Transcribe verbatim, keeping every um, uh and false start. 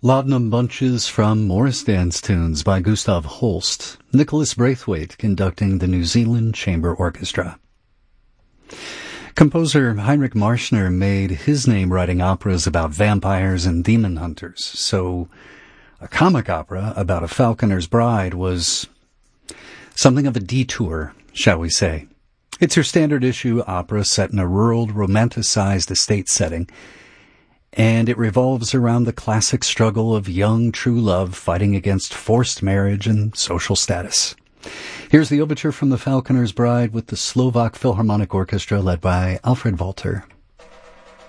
Laudanum Bunches from Morris Dance Tunes by Gustav Holst, Nicholas Braithwaite conducting the New Zealand Chamber Orchestra. Composer Heinrich Marschner made his name writing operas about vampires and demon hunters, so a comic opera about a falconer's bride was something of a detour, shall we say. It's your standard issue opera set in a rural, romanticized estate setting, and it revolves around the classic struggle of young true love fighting against forced marriage and social status. Here's the overture from The Falconer's Bride with the Slovak Philharmonic Orchestra led by Alfred Walter.